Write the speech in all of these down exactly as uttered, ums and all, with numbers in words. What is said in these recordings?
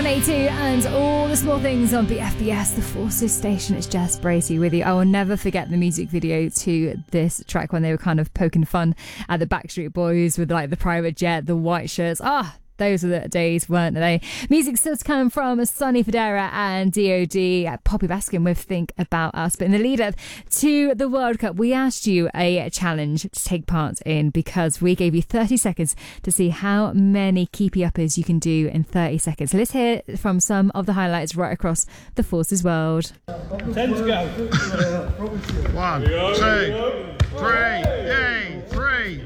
A two and all the small things on B F B S, the Forces station. It's Jess Bracey with you. I will never forget the music video to this track when they were kind of poking fun at the Backstreet Boys with like the private jet, the white shirts. Ah, those were the days, weren't they? Music still to come from Sonny Fodera and D O D, Poppy Baskin with Think About Us. But in the lead up to the World Cup, we asked you a challenge to take part in because we gave you thirty seconds to see how many keepy uppers you can do in thirty seconds. So let's hear from some of the highlights right across the Forces world. Ten to go. One, two, three, yay, three.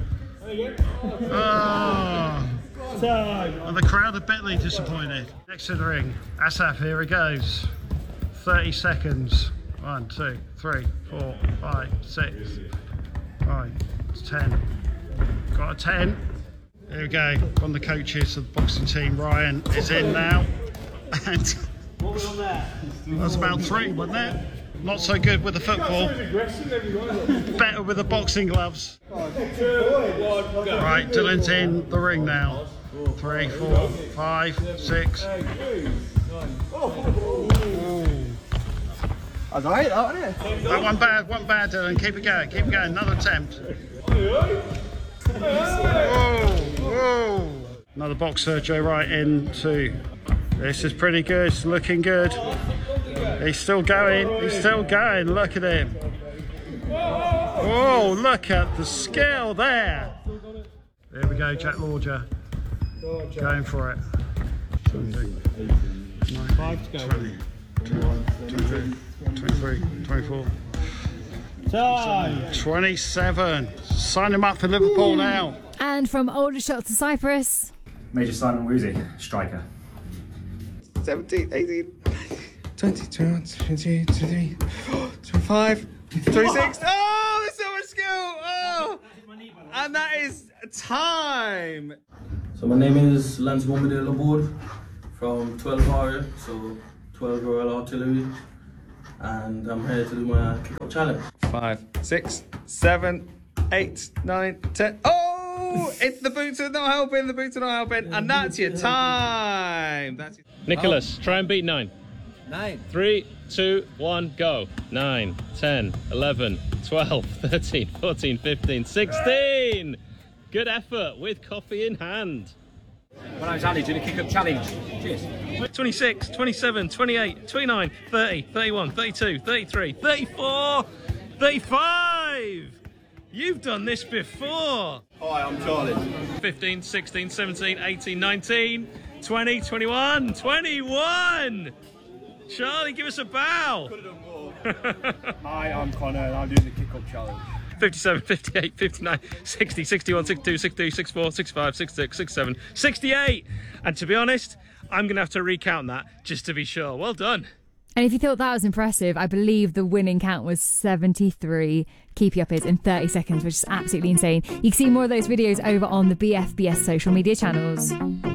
Oh. And the crowd are bitterly disappointed. Next to the ring, Asaf, here he goes. thirty seconds. One, two, three, four, five, six. Right, it's ten. Got a ten. Here we go. One of the coaches of the boxing team, Ryan, is in now. And what was on there? That's about three, wasn't it? Not so good with the football. Better with the boxing gloves. Right, Dylan's in the ring now. Three, four, five, six. Ooh. That's alright, that wasn't it? That one bad, one bad, Dylan. Keep it going, keep it going. Another attempt. Whoa, whoa. Another box surgery right into. This is pretty good, it's looking good. He's still going, he's still going. Look at him. Oh, look at the skill there. There we go, Jack Lorger. Going for it. Five to go. twenty, twenty-one, twenty-two, twenty-three, twenty-four. Time. twenty-seven. Sign him up for Liverpool now. And from Aldershot to Cyprus. Major Simon Woozy, striker. seventeen, eighteen, twenty, twenty-one, twenty-two, twenty-three, twenty-five, twenty-six. Oh, there's so much skill. Oh, and that is time. So my name is Lance Momadale Laborde from twelve area, so twelve Royal Artillery, and I'm here to do my kick-up challenge. Five, six, seven, eight, nine, ten. Oh, it's the boots are not helping, the boots are not helping, and that's your time. That's your... Nicholas, try and beat nine. Nine. Three, two, one, go. Nine, ten, eleven, twelve, thirteen, fourteen, fifteen, sixteen. Good effort with coffee in hand. My name's Andy, doing a kick-up challenge. Cheers. twenty-six, twenty-seven, twenty-eight, twenty-nine, thirty, thirty-one, thirty-two, thirty-three, thirty-four, thirty-five. You've done this before. Hi, I'm Charlie. fifteen, sixteen, seventeen, eighteen, nineteen, twenty, twenty-one, twenty-one. Charlie, give us a bow. Could have done more. Hi, I'm Connor, and I'm doing the kick-up challenge. fifty-seven, fifty-eight, fifty-nine, sixty, sixty-one, sixty-two, sixty-three, sixty-four, sixty-five, sixty-six, sixty-seven, sixty-eight. And to be honest, I'm going to have to recount that just to be sure. Well done. And if you thought that was impressive, I believe the winning count was seventy-three keepy uppers in thirty seconds, which is absolutely insane. You can see more of those videos over on the B F B S social media channels.